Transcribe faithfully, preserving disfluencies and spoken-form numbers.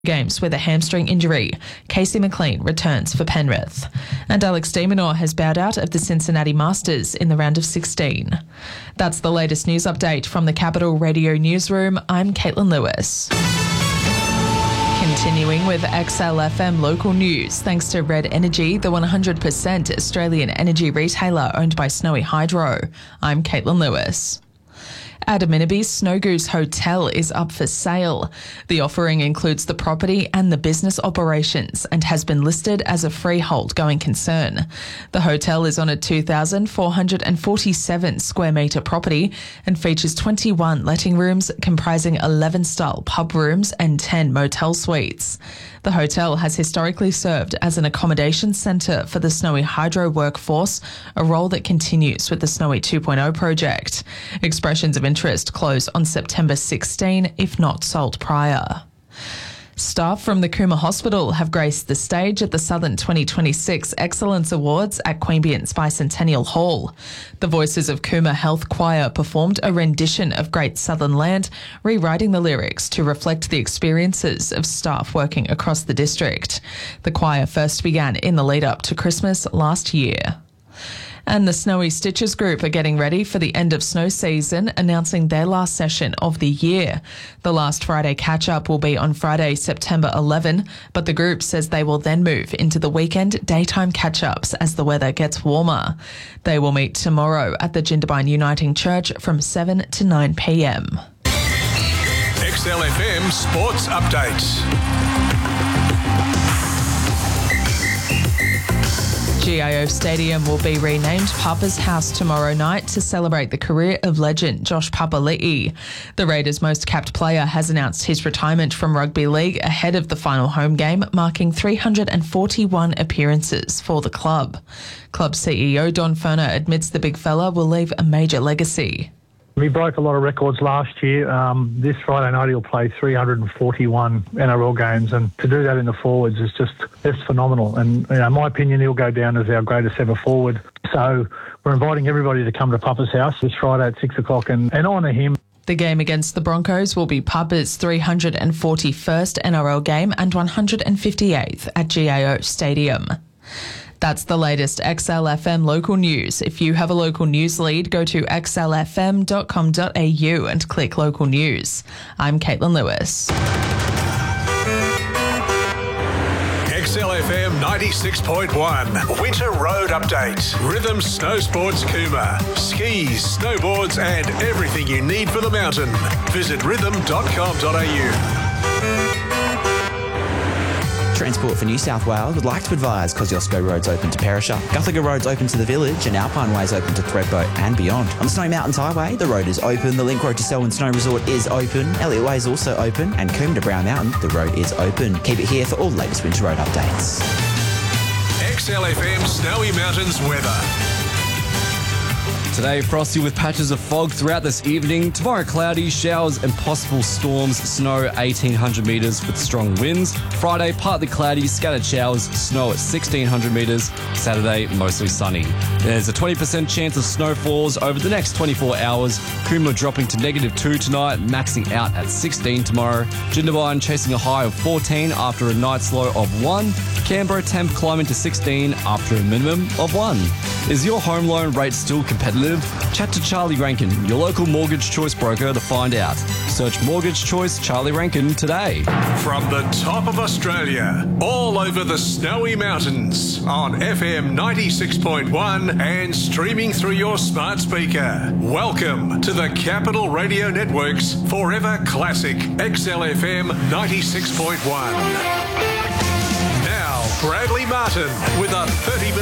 games with a hamstring injury. Casey McLean returns for Penrith. And Alex de Minaur has bowed out of the Cincinnati Masters in the round of sixteen. That's the latest news update from the Capital Radio Newsroom. I'm Caitlin Lewis. Continuing with X L F M local news, thanks to Red Energy, the one hundred percent Australian energy retailer owned by Snowy Hydro. I'm Caitlin Lewis. Adaminaby's Snow Goose Hotel is up for sale. The offering includes the property and the business operations and has been listed as a freehold going concern. The hotel is on a two thousand four hundred forty-seven square metre property and features twenty-one letting rooms comprising eleven style pub rooms and ten motel suites. The hotel has historically served as an accommodation centre for the Snowy Hydro workforce, a role that continues with the Snowy two point oh project. Expressions of interest close on September sixteenth, if not sold prior. Staff from the Cooma Hospital have graced the stage at the Southern twenty twenty-six Excellence Awards at Queanbeyan's Bicentennial Hall. The Voices of Cooma Health Choir performed a rendition of Great Southern Land, rewriting the lyrics to reflect the experiences of staff working across the district. The choir first began in the lead up to Christmas last year. And the Snowy Stitches Group are getting ready for the end of snow season, announcing their last session of the year. The last Friday catch-up will be on Friday, September eleventh, but the group says they will then move into the weekend daytime catch-ups as the weather gets warmer. They will meet tomorrow at the Jindabyne Uniting Church from seven to nine p m. X L F M Sports Update. G I O Stadium will be renamed Papa's House tomorrow night to celebrate the career of legend Josh Papali'i. The Raiders' most capped player has announced his retirement from rugby league ahead of the final home game, marking three hundred forty-one appearances for the club. Club C E O Don Furner admits the big fella will leave a major legacy. He broke a lot of records last year. Um, this Friday night he'll play three hundred forty-one N R L games, and to do that in the forwards is just it's phenomenal. And you know, in my opinion, he'll go down as our greatest ever forward. So we're inviting everybody to come to Papa's House this Friday at six o'clock and, and honour him. The game against the Broncos will be Papa's three hundred forty-first N R L game and one hundred fifty-eighth at G I O Stadium. That's the latest X L F M local news. If you have a local news lead, go to x l f m dot com dot a u and click local news. I'm Caitlin Lewis. X L F M ninety-six point one Winter Road Update. Rhythm Snow Sports Cooma. Skis, snowboards and everything you need for the mountain. Visit rhythm dot com dot a u. Transport for New South Wales would like to advise Kosciuszko Road's open to Perisher, Guthaga Road's open to the village and Alpine Way's open to Thredbo and beyond. On the Snowy Mountains Highway, the road is open, the Link Road to Selwyn Snow Resort is open, Elliott Way is also open and Coombe to Brown Mountain, the road is open. Keep it here for all the latest winter road updates. X L F M Snowy Mountains weather. Today, frosty with patches of fog throughout this evening. Tomorrow, cloudy, showers and possible storms. Snow eighteen hundred metres with strong winds. Friday, partly cloudy, scattered showers. Snow at sixteen hundred metres. Saturday, mostly sunny. There's a twenty percent chance of snowfalls over the next twenty-four hours. Coomera dropping to negative two tonight, maxing out at sixteen tomorrow. Jindabyne chasing a high of fourteen after a night's low of one. Canberra temp climbing to sixteen after a minimum of one. Is your home loan rate still competitive? Chat to Charlie Rankin, your local mortgage choice broker, to find out. Search Mortgage Choice Charlie Rankin today. From the top of Australia, all over the Snowy Mountains, on F M ninety-six point one and streaming through your smart speaker. Welcome to the Capital Radio Network's Forever Classic X L F M ninety-six point one. Now, Bradley Martin with a thirty minute